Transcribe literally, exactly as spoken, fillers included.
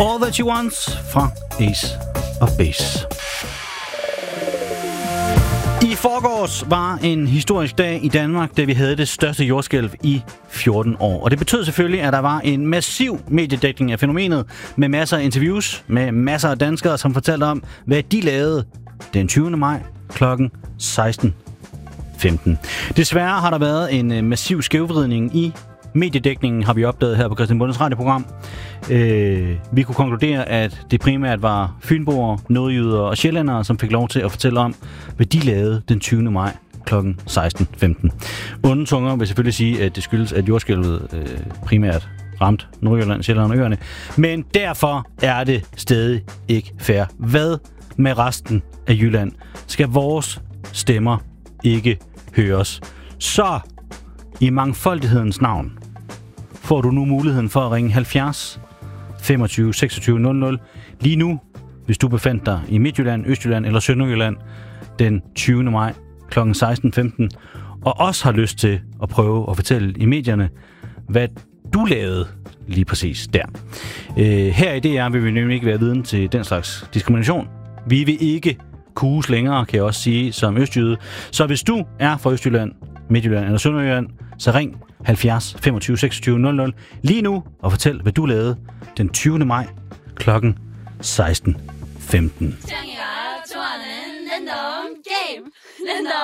All That She Wants fra Ace of Base. I forgårs var en historisk dag i Danmark, da vi havde det største jordskælv i fjorten år. Og det betød selvfølgelig, at der var en massiv mediedækning af fænomenet, med masser af interviews, med masser af danskere, som fortalte om, hvad de lavede den tyvende maj klokken seksten femten. Desværre har der været en massiv skævvridning i mediedækningen, har vi opdaget her på Christian Bondes radioprogram. Øh, vi kunne konkludere, at det primært var fynboer, nordjyder og sjællændere, som fik lov til at fortælle om, hvad de lavede den tyvende maj klokken seksten femten. Onde tunger vil selvfølgelig sige, at det skyldes, at jordskælvet øh, primært ramt Nordjylland, Sjælland og Øerne. Men derfor er det stadig ikke fair. Hvad med resten af Jylland? Skal vores stemmer ikke høres? Så i mangfoldighedens navn får du nu muligheden for at ringe halvfjerds femogtyve seksogtyve nul nul lige nu, hvis du befandt dig i Midtjylland, Østjylland eller Sønderjylland den tyvende maj klokken seksten femten, og også har lyst til at prøve at fortælle i medierne, hvad du lavede lige præcis der. Øh, her i D R vil vi nemlig ikke være viden til den slags diskrimination. Vi vil ikke kuges længere, kan jeg også sige, som østjyde. Så hvis du er fra Østjylland, Midtjylland eller Sønderjylland, så ring halvfjerds femogtyve seksogtyve nul nul lige nu og fortæl, hvad du lavede den tyvende maj klokken seksten femten.